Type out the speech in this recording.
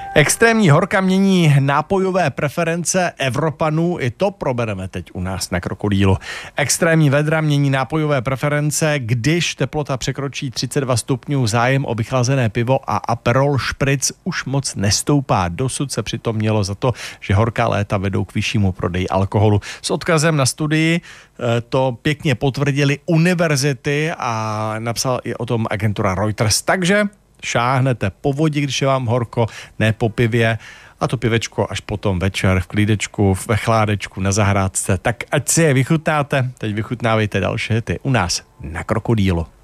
Extrémní horka mění nápojové preference Evropanů, i to probereme teď u nás na Krokodýlu. Extrémní vedra mění nápojové preference, když teplota překročí 32 stupňů, zájem o vychlazené pivo a Aperol Spritz už moc nestoupá. Dosud se přitom mělo za to, že horká léta vedou k vyššímu prodeji alkoholu. S odkazem na studii to pěkně potvrdili univerzity a napsal i o tom agentura Reuters. Takže šáhnete po vodě, když je vám horko, ne po pivě, a to pivečko až potom večer v klídečku, ve chládečku, na zahrádce. Tak ať si je vychutnáte, teď vychutnávejte další hity u nás na Krokodýlu.